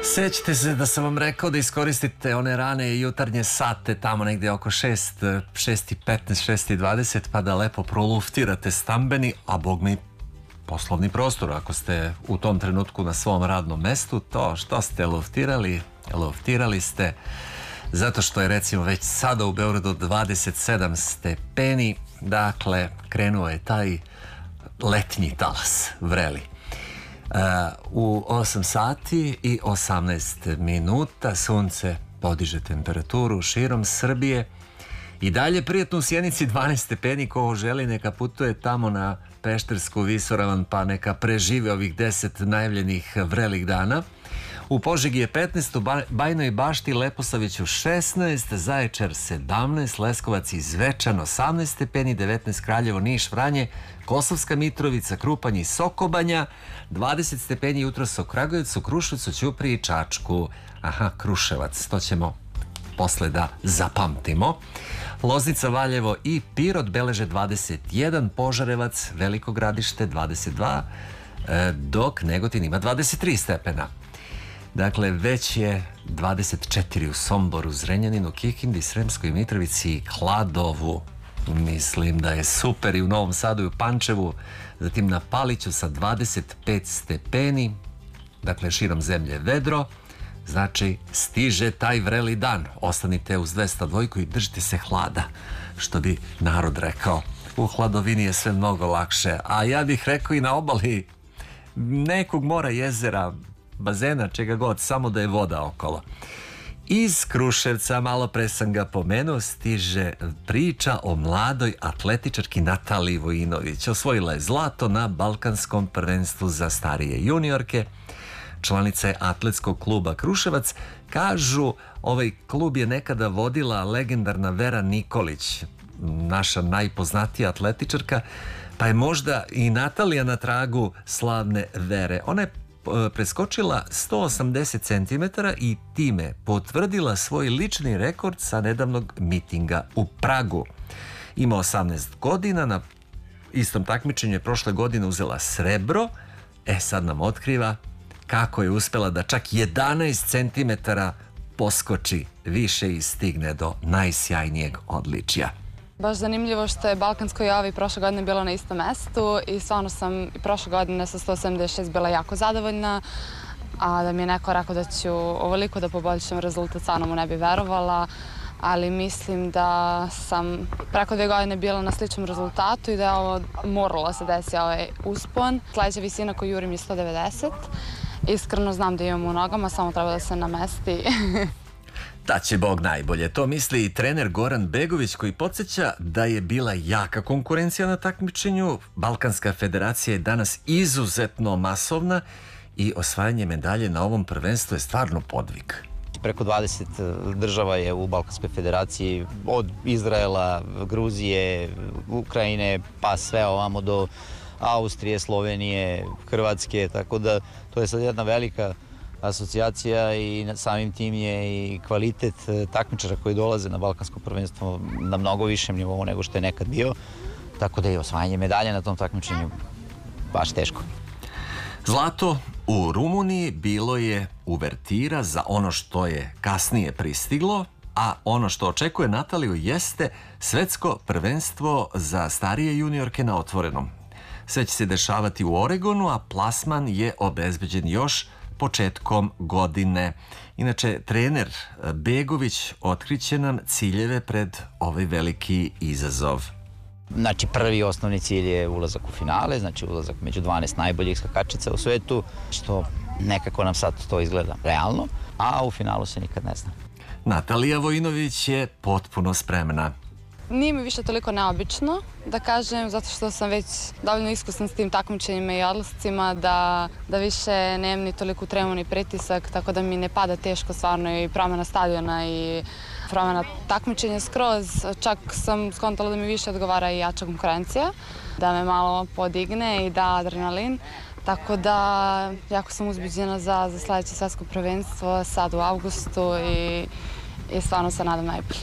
Sećate se da sam vam rekao da iskoristite one rane jutarnje sate tamo negdje oko 6:15, 6:20 pa da lepo proluftirate stambeni, a bog mi poslovni prostor. Ako ste u tom trenutku na svom radnom mestu, to što ste luftirali ste zato što je recimo već sada u Beogradu 27 stepeni, dakle krenuo je taj letnji talas vreli. U 8 sati i 18 minuta sunce podiže temperaturu širom Srbije. I dalje prijatno u Sjenici 12 stepeni, ko želi neka putuje tamo na Peštersku visoravan pa neka prežive ovih 10 najavljenih vrelih dana. U Požegi je 15, u Bajnoj Bašti, Leposaviću 16, Zaječar 17, Leskovac i Zvečan 18 stepeni, 19 Kraljevo, Niš, Vranje, Kosovska Mitrovica, Krupanj i Sokobanja, 20 stepeni jutros u Kragujevcu, Kruševcu, Ćupriji i Čačku. Kruševac, to ćemo posle da zapamtimo. Loznica, Valjevo i Pirot beleže 21, Požarevac, Veliko Gradište 22, dok Negotin ima 23 stepena. Dakle, već je 24 u Somboru, Zrenjaninu, Kikindi, Sremskoj Mitrovici i Kladovu. Mislim da je super i u Novom Sadu i u Pančevu, zatim na Paliću sa 25 stepeni, dakle širom zemlje vedro, znači stiže taj vreli dan. Ostanite uz 202 i držite se hlada, što bi narod rekao. U hladovini je sve mnogo lakše, a ja bih rekao i na obali nekog mora, jezera, bazena, čega god, samo da je voda okolo. Iz Kruševca, malo pre sam ga pomenuo, stiže priča o mladoj atletičarki Nataliji Vojinović. Osvojila je zlato na Balkanskom prvenstvu za starije juniorke. Članica je atletskog kluba Kruševac. Kažu, ovaj klub je nekada vodila legendarna Vera Nikolić, naša najpoznatija atletičarka, pa je možda i Natalija na tragu slavne Vere. Ona je preskočila 180 cm i time potvrdila svoj lični rekord sa nedavnog mitinga u Pragu. Ima 18 godina, na istom takmičenju je prošle godine uzela srebro. Sad nam otkriva kako je uspela da čak 11 cm poskoči više i stigne do najsjajnijeg odličja. Baš zanimljivo što je Balkansko javi prošle godine bilo na istom mestu i stvarno sam i prošle godine sa 176 bila jako zadovoljna, a da mi je neko rekao da ću ovoliko da poboljšam rezultat, stvarno mu ne bi verovala, ali mislim da sam preko 2 godine bila na sličnom rezultatu i da je ovo moralo se desiti ovaj uspon. Sledeća visina koju jurim je 190. Iskreno znam da imam u nogama, samo treba da se namesti. Da će Bog najbolje. To misli i trener Goran Begović, koji podsjeća da je bila jaka konkurencija na takmičenju. Balkanska federacija je danas izuzetno masovna i osvajanje medalje na ovom prvenstvu je stvarno podvig. Preko 20 država je u Balkanskoj federaciji, od Izraela, Gruzije, Ukrajine, pa sve ovamo do Austrije, Slovenije, Hrvatske, tako da to je sad jedna velika asocijacija i samim tim je i kvalitet takmičara koji dolaze na Balkansko prvenstvo na mnogo višem nivou nego što je nekad bio, tako da je osvajanje medalje na tom takmičenju baš teško. Zlato u Rumuniji bilo je uvertira za ono što je kasnije pristiglo, a ono što očekuje Nataliju jeste svetsko prvenstvo za starije juniorke na otvorenom. Sve će se dešavati u Oregonu, a plasman je obezbeđen još početkom godine. Inače, trener Begović otkriće nam ciljeve pred ovaj veliki izazov. Znači, prvi osnovni cilj je ulazak u finale, znači ulazak među 12 najboljih skakačica u svetu, što nekako nam sad to izgleda realno, a u finalu se nikad ne zna. Natalija Vojinović je potpuno spremna. Nije mi više toliko neobično, da kažem, zato što sam već dovoljno iskusna s tim takmičenjima i odlascima, da više nemam ni toliko tremu ni pritisak, tako da mi ne pada teško stvarno i promjena stadiona i promjena takmičenja skroz. Čak sam skontala da mi više odgovara i jača konkurencija, da me malo podigne i da adrenalin. Tako da jako sam uzbuđena za sledeće svetsko prvenstvo sad u avgustu i stvarno se nadam najbolje.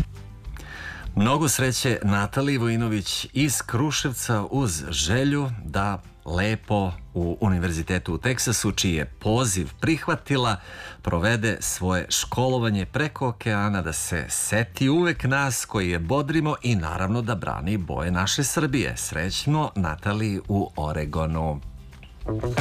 Mnogo sreće Nataliji Vojinović iz Kruševca uz želju da lepo u Univerzitetu u Teksasu, čiji je poziv prihvatila, provede svoje školovanje preko okeana, da se seti uvek nas koji je bodrimo i naravno da brani boje naše Srbije. Srećno Nataliji u Oregonu.